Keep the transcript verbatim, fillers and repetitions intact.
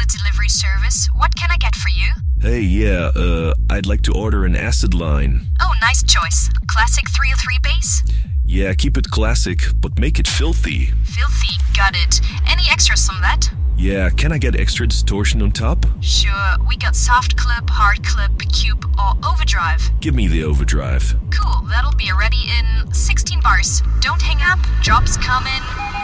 delivery service. What can I get for you? Hey, yeah, uh, I'd like to order an acid line. Oh, nice choice. Classic three oh three base? Yeah, keep it classic, but make it filthy. Filthy, got it. Any extras on that? Yeah, can I get extra distortion on top? Sure, we got soft clip, hard clip, cube, or overdrive. Give me the overdrive. Cool, that'll be ready in sixteen bars. Don't hang up, job's coming.